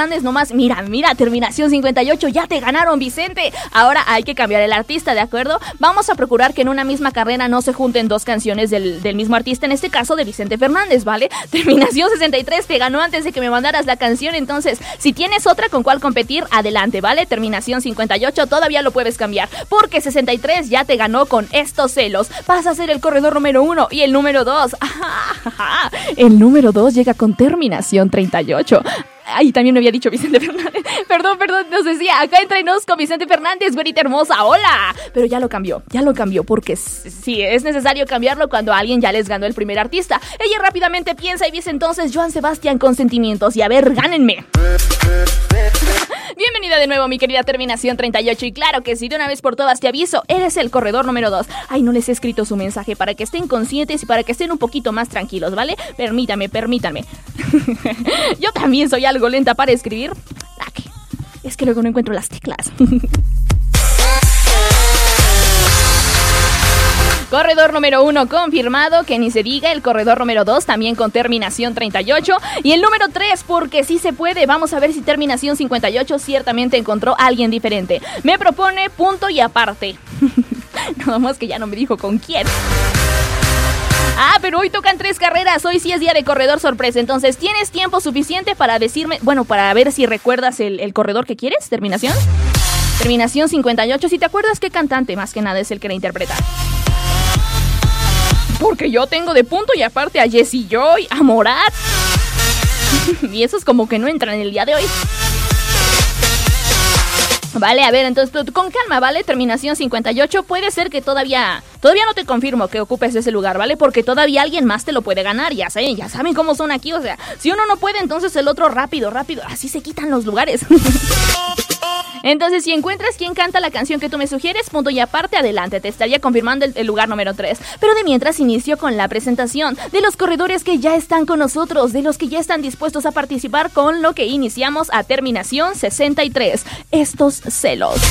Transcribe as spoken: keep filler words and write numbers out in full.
Fernández nomás. Mira, mira, terminación cincuenta y ocho, ya te ganaron, Vicente. Ahora hay que cambiar el artista, ¿de acuerdo? Vamos a procurar que en una misma carrera no se junten dos canciones del, del mismo artista, en este caso de Vicente Fernández, ¿vale? Terminación sesenta y tres, te ganó antes de que me mandaras la canción, entonces, si tienes otra con cuál competir, adelante, ¿vale? Terminación cincuenta y ocho, todavía lo puedes cambiar, porque sesenta y tres ya te ganó con Estos Celos. Vas a ser el corredor número uno y el número dos. El número dos llega con terminación treinta y ocho. Ay, también me había dicho Vicente Fernández. Perdón, perdón, nos decía, acá entre nos con Vicente Fernández, güerita hermosa, hola. Pero ya lo cambió, ya lo cambió, porque sí, es necesario cambiarlo cuando alguien ya les ganó el primer artista. Ella rápidamente piensa y dice entonces, Joan Sebastián con Sentimientos. Y a ver, gánenme. Bienvenida de nuevo, mi querida terminación treinta y ocho. Y claro que sí, de una vez por todas te aviso, eres el corredor número dos. Ay, no les he escrito su mensaje para que estén conscientes y para que estén un poquito más tranquilos, ¿vale? Permítame, permítanme. Yo también soy algo lenta para escribir. Aquí. Es que luego no encuentro las teclas. Corredor número uno confirmado, que ni se diga. El corredor número dos también con terminación treinta y ocho. Y el número tres, porque sí se puede. Vamos a ver si terminación cincuenta y ocho ciertamente encontró a alguien diferente. Me propone punto y aparte. Nada más que ya no me dijo con quién. Ah, pero hoy tocan tres carreras, hoy sí es día de corredor sorpresa, entonces ¿tienes tiempo suficiente para decirme, bueno, para ver si recuerdas el, el corredor que quieres? ¿Terminación? Terminación cincuenta y ocho, si te acuerdas qué cantante más que nada es el que la interpreta. Porque yo tengo de punto y aparte a Jessie Joy, a Morat. Y esos como que no entran en el día de hoy. Vale, a ver, entonces con calma, ¿vale? Terminación cincuenta y ocho, puede ser que todavía Todavía no te confirmo que ocupes ese lugar, ¿vale? Porque todavía alguien más te lo puede ganar, ya saben, ya saben cómo son aquí, o sea, si uno no puede, entonces el otro rápido, rápido, así se quitan los lugares. Entonces, si encuentras quien canta la canción que tú me sugieres, punto y aparte, adelante, te estaría confirmando el, el lugar número tres. Pero de mientras inicio con la presentación de los corredores que ya están con nosotros, de los que ya están dispuestos a participar con lo que iniciamos a terminación sesenta y tres. Estos Celos.